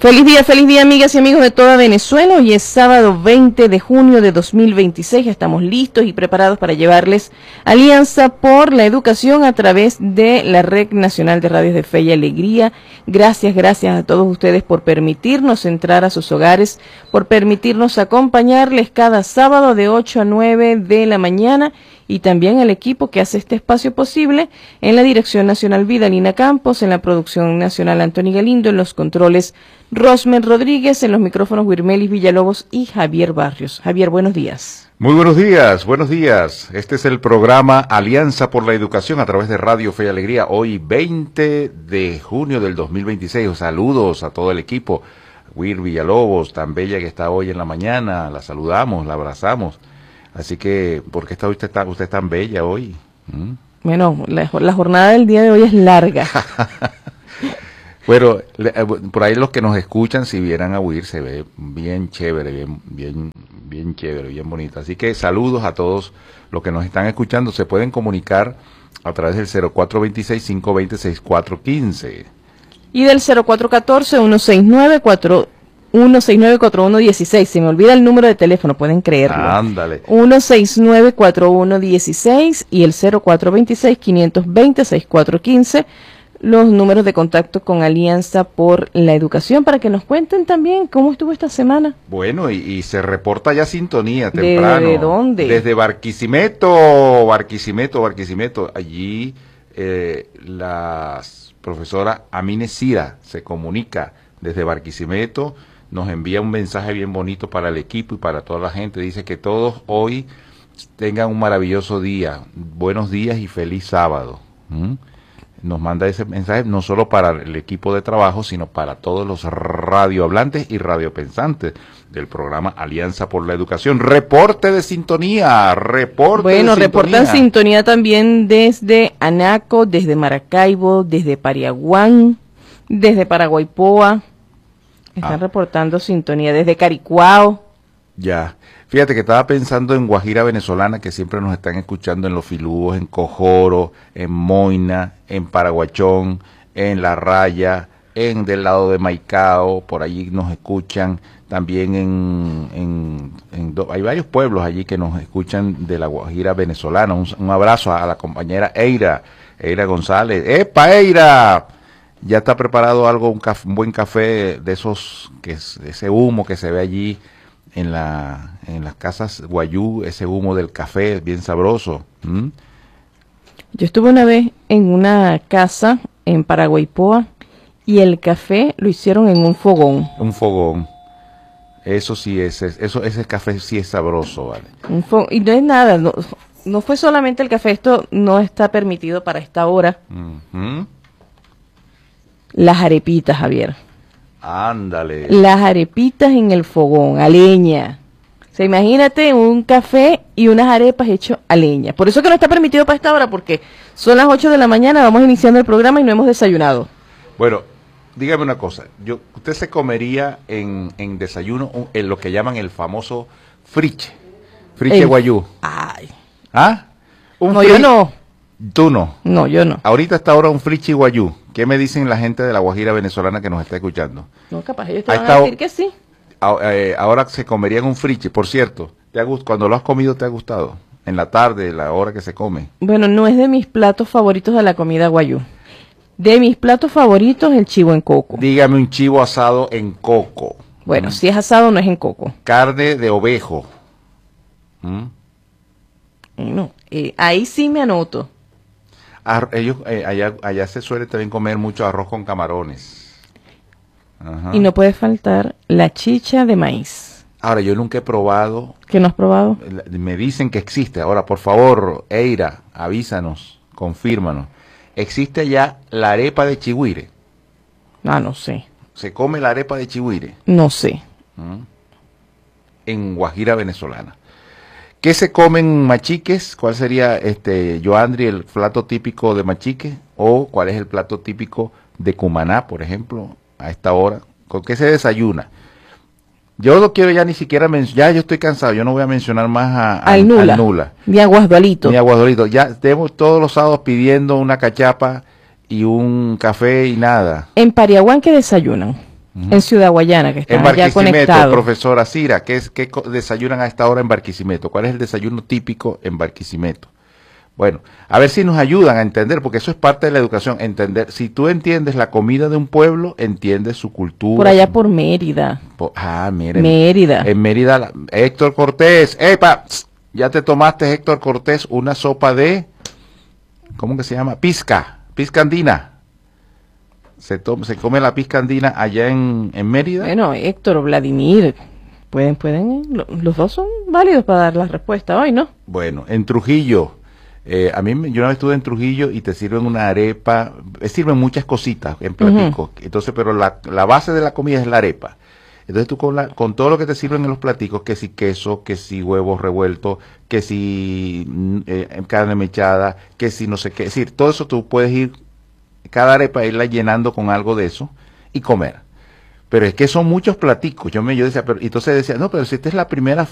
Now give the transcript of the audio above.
feliz día, amigas y amigos de toda Venezuela. Hoy es sábado 20 de junio de 2026. Estamos listos y preparados para llevarles Alianza por la Educación a través de la Red Nacional de Radios de Fe y Alegría. Gracias a todos ustedes por permitirnos entrar a sus hogares, por permitirnos acompañarles cada sábado de 8 a 9 de la mañana, y también al equipo que hace este espacio posible, en la Dirección Nacional Vidalina Campos, en la Producción Nacional Anthony Galindo, en los controles Rosmen Rodríguez, en los micrófonos Wirmelis Villalobos y Javier Barrios. Javier, buenos días. Muy buenos días. Este es el programa Alianza por la Educación a través de Radio Fe y Alegría, hoy 20 de junio del 2026. Saludos a todo el equipo. Wir Villalobos, tan bella que está hoy en la mañana, la saludamos, la abrazamos. Así que, ¿por qué está usted tan bella hoy? Bueno, la jornada del día de hoy es larga. Bueno, por ahí los que nos escuchan, si vieran a Huir, se ve bien chévere, bien chévere, bien bonito. Así que saludos a todos los que nos están escuchando. Se pueden comunicar a través del 0426-520-6415. Y del 0414-169-4116. Se me olvida el número de teléfono, pueden creerlo. Ándale. 169-4116 y el 0426-520-6415. Los números de contacto con Alianza por la Educación, para que nos cuenten también cómo estuvo esta semana. Bueno, y se reporta ya sintonía temprano. ¿De dónde? Desde Barquisimeto. Allí la profesora Amine Sira se comunica desde Barquisimeto, nos envía un mensaje bien bonito para el equipo y para toda la gente. Dice que todos hoy tengan un maravilloso día, buenos días y feliz sábado. Nos manda ese mensaje no solo para el equipo de trabajo, sino para todos los radiohablantes y radiopensantes del programa Alianza por la Educación. Reporte de sintonía, reportan sintonía también desde Anaco, desde Maracaibo, desde Pariaguán, desde Paraguaypoa. Están reportando sintonía desde Caricuao. Ya. Fíjate que estaba pensando en Guajira Venezolana, que siempre nos están escuchando en Los Filúos, en Cojoro, en Moina, en Paraguachón, en La Raya, del lado de Maicao, por allí nos escuchan. También hay varios pueblos allí que nos escuchan de la Guajira Venezolana. Un abrazo a la compañera Eira González. ¡Epa, Eira! Ya está preparado algo, un buen café de esos, ese humo que se ve allí en las casas guayú, ese humo del café bien sabroso. Yo estuve una vez en una casa en Paraguaypoa y el café lo hicieron en un fogón. Un fogón. Eso sí ese café sí es sabroso, ¿vale? Y no es nada, no fue solamente el café, esto no está permitido para esta hora. Las arepitas, Javier. Ándale. Las arepitas en el fogón, a leña. O sea, imagínate un café y unas arepas hechas a leña. Por eso que no está permitido para esta hora, porque son las 8 de la mañana, vamos iniciando el programa y no hemos desayunado. Bueno, dígame una cosa. ¿Usted se comería en desayuno en lo que llaman el famoso friche guayú? Ay. ¿Ah? Yo no. ¿Tú no? No, yo no. Ahorita está ahora un friche guayú. ¿Qué me dicen la gente de la Guajira Venezolana que nos está escuchando? No, capaz ellos te van a decir que sí. Ahora se comerían un friche. Por cierto, cuando lo has comido, ¿te ha gustado? En la tarde, la hora que se come. Bueno, no es de mis platos favoritos de la comida guayú. De mis platos favoritos, el chivo en coco. Dígame un chivo asado en coco. Bueno, si es asado, no es en coco. Carne de ovejo. No, ahí sí me anoto. Allá se suele también comer mucho arroz con camarones. Ajá. Y no puede faltar la chicha de maíz. Ahora, yo nunca he probado. ¿Qué no has probado? Me dicen que existe. Ahora, por favor, Eira, avísanos, confírmanos. ¿Existe ya la arepa de chigüire? No sé. ¿Se come la arepa de chigüire? No sé. En Guajira Venezolana. ¿Qué se comen machiques? ¿Cuál sería, Joandri, el plato típico de machique? ¿O cuál es el plato típico de Cumaná, por ejemplo, a esta hora? ¿Con qué se desayuna? Yo no quiero ya ni siquiera mencionar, ya yo estoy cansado, yo no voy a mencionar más al Nula. Ni a Guasdualito. Ya tenemos todos los sábados pidiendo una cachapa y un café y nada. ¿En Pariaguán qué desayunan? En Ciudad Guayana, que En está ya Barquisimeto, conectado. profesora Cira, ¿qué desayunan a esta hora en Barquisimeto? ¿Cuál es el desayuno típico en Barquisimeto? Bueno, a ver si nos ayudan a entender, porque eso es parte de la educación, entender. Si tú entiendes la comida de un pueblo, entiendes su cultura. Por allá por Mérida. Miren. Mérida. En Mérida, Héctor Cortés, ¡epa! Ya te tomaste, Héctor Cortés, una sopa de, ¿cómo que se llama? Pizca andina. Se come la pizca andina allá en Mérida. Bueno, Héctor o Vladimir, los dos son válidos para dar la respuesta hoy, ¿no? Bueno, en Trujillo, yo una vez estuve en Trujillo y te sirven una arepa, sirven muchas cositas en platicos, entonces, pero la base de la comida es la arepa. Entonces tú con todo lo que te sirven en los platicos, que si queso, que si huevos revueltos, que si carne mechada, que si no sé qué, es decir, todo eso tú puedes ir, cada arepa irla llenando con algo de eso y comer. Pero es que son muchos platicos. Yo decía, pero entonces decía, no, pero si esta es la primera